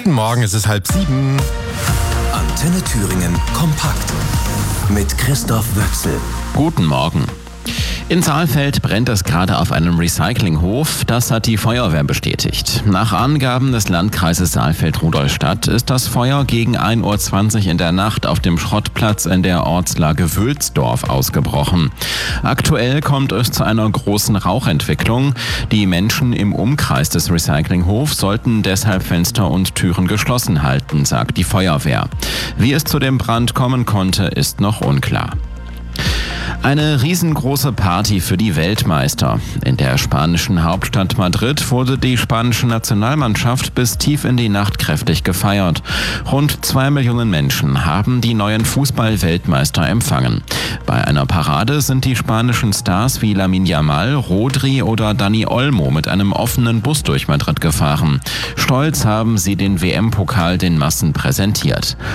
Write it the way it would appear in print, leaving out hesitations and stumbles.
Guten Morgen, es ist 6:30. Antenne Thüringen kompakt mit Christoph Wöchsel. Guten Morgen. In Saalfeld brennt es gerade auf einem Recyclinghof. Das hat die Feuerwehr bestätigt. Nach Angaben des Landkreises Saalfeld-Rudolstadt ist das Feuer gegen 1:20 Uhr in der Nacht auf dem Schrottplatz in der Ortslage Wülsdorf ausgebrochen. Aktuell kommt es zu einer großen Rauchentwicklung. Die Menschen im Umkreis des Recyclinghofs sollten deshalb Fenster und Türen geschlossen halten, sagt die Feuerwehr. Wie es zu dem Brand kommen konnte, ist noch unklar. Eine riesengroße Party für die Weltmeister. In der spanischen Hauptstadt Madrid wurde die spanische Nationalmannschaft bis tief in die Nacht kräftig gefeiert. Rund 2 Millionen Menschen haben die neuen Fußball-Weltmeister empfangen. Bei einer Parade sind die spanischen Stars wie Lamine Yamal, Rodri oder Dani Olmo mit einem offenen Bus durch Madrid gefahren. Stolz haben sie den WM-Pokal den Massen präsentiert.